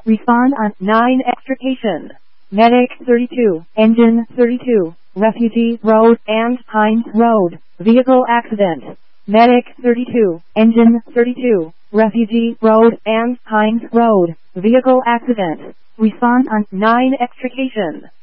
Respond on 9 extrication. Medic 32, Engine 32, Refugee Road and Hines Road, Vehicle Accident. Medic 32, Engine 32, Refugee Road and Hines Road, Vehicle Accident. Respond on 9 extrication.